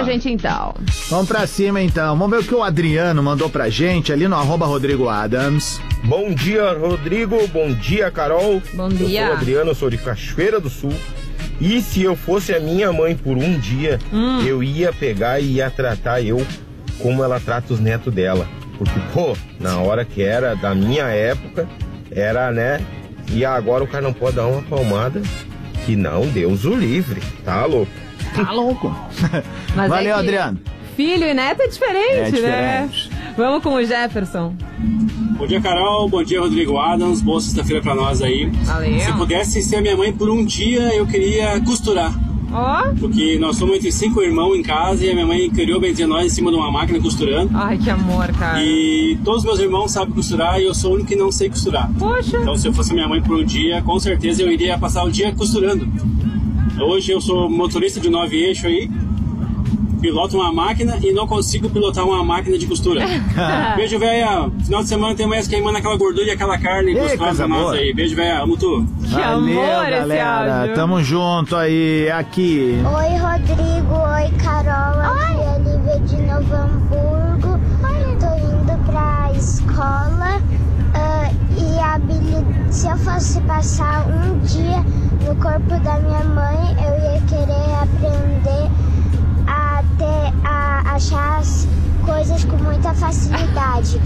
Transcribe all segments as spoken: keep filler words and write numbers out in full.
gente então. Vamos pra cima então. Vamos ver o que o Adriano mandou pra gente ali no arroba Rodrigo Adams. Bom dia, Rodrigo. Bom dia, Carol. Bom dia. Eu sou o Adriano, eu sou de Cachoeira do Sul. E se eu fosse a minha mãe por um dia, hum. eu ia pegar e ia tratar eu como ela trata os netos dela. Porque, pô, na hora que era da minha época, era, né? E agora o cara não pode dar uma palmada. Que não, Deus o livre. Tá louco. Tá louco. Mas Valeu, é Adriano. Filho e neto é diferente, é diferente. né? Vamos com o Jefferson. Bom dia, Carol. Bom dia, Rodrigo Adams. Boa sexta-feira pra nós aí. Valeu. Se eu pudesse ser minha mãe por um dia, eu queria costurar. Ó. Oh. Porque nós somos entre cinco irmãos em casa e a minha mãe criou bem dizer nós em cima de uma máquina costurando. Ai, que amor, cara. E todos os meus irmãos sabem costurar e eu sou o único que não sei costurar. Poxa. Então, se eu fosse minha mãe por um dia, com certeza eu iria passar o dia costurando. Hoje eu sou motorista de nove eixos aí, piloto uma máquina e não consigo pilotar uma máquina de costura. Beijo, velha. Final de semana tem mais queimando aquela gordura e aquela carne costurada pra nós aí. Beijo, velha. Amo tu. Que Valeu, amor, galera. esse áudio. Tamo junto aí, aqui. Oi, Rodrigo. Oi, Carol. Aqui é a Lívia de Novo Hamburgo. Tô indo pra escola. Uh, e a habilidade, se eu fosse passar um dia no corpo da minha mãe, eu ia querer aprender a, ter, a achar as coisas com muita facilidade.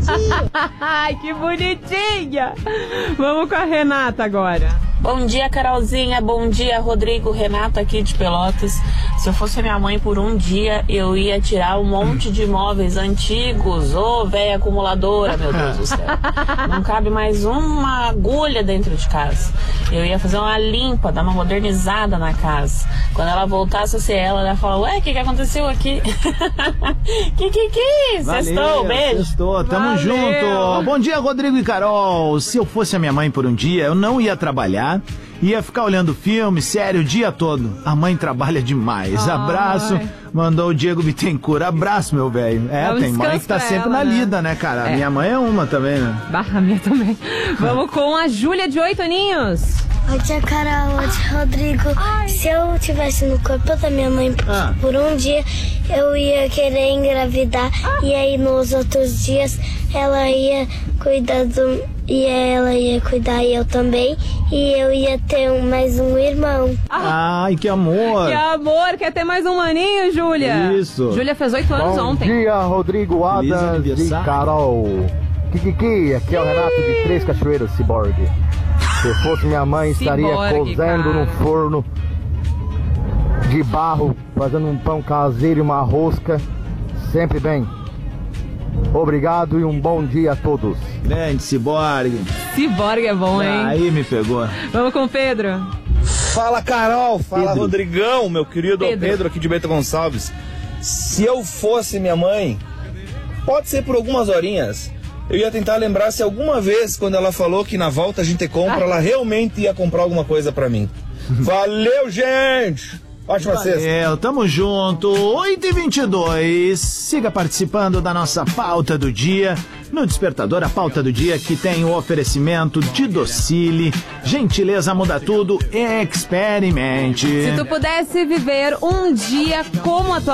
Ai, que bonitinha! Vamos com a Renata agora. Bom dia, Carolzinha. Bom dia, Rodrigo. Renato aqui de Pelotas. Se eu fosse minha mãe por um dia, eu ia tirar um monte de móveis antigos. Ô, oh, velha acumuladora, meu Deus do céu. Não cabe mais uma agulha dentro de casa. Eu ia fazer uma limpa, dar uma modernizada na casa. Quando ela voltasse a ser ela, ela ia falar, ué, o que, que aconteceu aqui? que que que? Sextou, beijo. Sextou, tamo Valeu. junto. Bom dia, Rodrigo e Carol. Se eu fosse a minha mãe por um dia, eu não ia trabalhar. Ia ficar olhando filme, sério, o dia todo. A mãe trabalha demais. Ai. Abraço. Mandou o Diego Bittencourt. Abraço, meu velho. É, Vamos tem mãe que tá sempre ela, na né? lida, né, cara? É. Minha mãe é uma também, né? Barra minha também. Vamos com a Júlia de oito aninhos. Oi, tia Carol, oi, tia Rodrigo. Ai. Se eu tivesse no corpo da minha mãe ah. por um dia, eu ia querer engravidar. Ah. E aí nos outros dias ela ia cuidar do... E ela ia cuidar e eu também. E eu ia ter um, mais um irmão. Ah. Ai, que amor. Que amor. Quer ter mais um maninho, Júlia? Isso. Júlia fez oito anos Bom ontem. Bom dia, Rodrigo Adams e Carol. Kikiki, aqui é o Renato de Três Cachoeiras, Ciborgue. Se eu fosse minha mãe, estaria Ciborgue, cozendo cara. no forno de barro, fazendo um pão caseiro e uma rosca. Sempre bem. Obrigado e um bom dia a todos. Grande Ciborgue. Ciborgue é bom, hein? Aí me pegou. Vamos com o Pedro. Fala, Carol. Fala, Pedro. Rodrigão, meu querido Pedro. Pedro aqui de Bento Gonçalves. Se eu fosse minha mãe, pode ser por algumas horinhas, eu ia tentar lembrar se alguma vez, quando ela falou que na volta a gente compra, ah. ela realmente ia comprar alguma coisa pra mim. Valeu, gente! Ótima Valeu, sexta. tamo junto. oito e vinte e dois. Siga participando da nossa pauta do dia. No Despertador, a pauta do dia que tem o oferecimento de Docile. Gentileza muda tudo. Experimente. Se tu pudesse viver um dia como a tua